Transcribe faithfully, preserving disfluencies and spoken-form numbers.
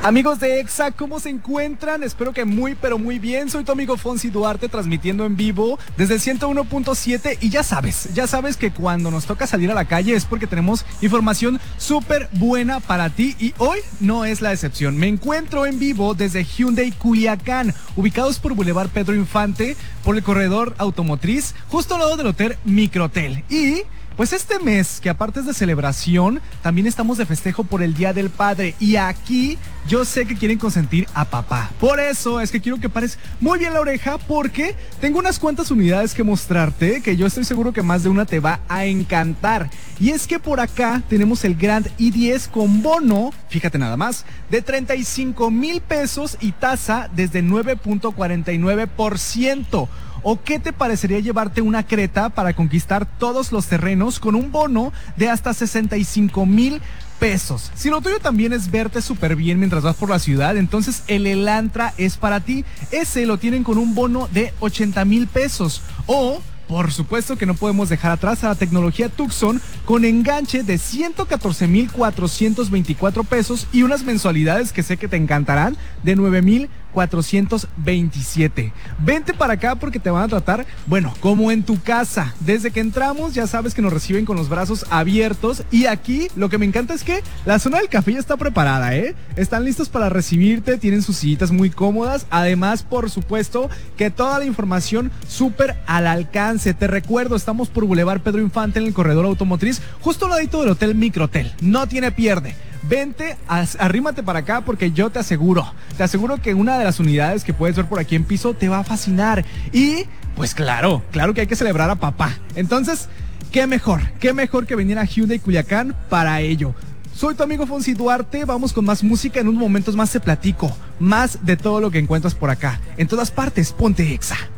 Amigos de Exa, ¿cómo se encuentran? Espero que muy, pero muy bien. Soy tu amigo Fonsi Duarte, transmitiendo en vivo desde el ciento uno punto siete. Y ya sabes, ya sabes que cuando nos toca salir a la calle es porque tenemos información súper buena para ti. Y hoy no es la excepción. Me encuentro en vivo desde Hyundai Culiacán, ubicados por Boulevard Pedro Infante, por el corredor automotriz, justo al lado del Hotel Microtel. Y pues este mes, que aparte es de celebración, también estamos de festejo por el Día del Padre. Y aquí yo sé que quieren consentir a papá. Por eso es que quiero que pares muy bien la oreja, porque tengo unas cuantas unidades que mostrarte, que yo estoy seguro que más de una te va a encantar. Y es que por acá tenemos el Grand i diez con bono, fíjate nada más, de treinta y cinco mil pesos y tasa desde nueve punto cuarenta y nueve por ciento. ¿O qué te parecería llevarte una Creta para conquistar todos los terrenos con un bono de hasta sesenta y cinco mil pesos? Si lo tuyo también es verte súper bien mientras vas por la ciudad, entonces el Elantra es para ti. Ese lo tienen con un bono de ochenta mil pesos. O por supuesto que no podemos dejar atrás a la tecnología Tucson con enganche de ciento catorce mil cuatrocientos veinticuatro pesos y unas mensualidades que sé que te encantarán de nueve mil cuatrocientos veintisiete. Vente para acá porque te van a tratar, bueno, como en tu casa. Desde que entramos ya sabes que nos reciben con los brazos abiertos, y aquí lo que me encanta es que la zona del café ya está preparada, ¿eh? Están listos para recibirte, tienen sus sillitas muy cómodas. Además, por supuesto, que toda la información súper al alcance. Te recuerdo, estamos por Boulevard Pedro Infante en el corredor automotriz, justo al ladito del Hotel Microtel. No tiene pierde. Vente, arrímate para acá porque yo te aseguro, te aseguro que una de las unidades que puedes ver por aquí en piso te va a fascinar. Y pues claro, claro que hay que celebrar a papá. Entonces, qué mejor, qué mejor que venir a Hyundai Culiacán para ello. Soy tu amigo Fonsi Duarte, vamos con más música. En unos momentos más te platico más de todo lo que encuentras por acá. En todas partes, ponte Exa.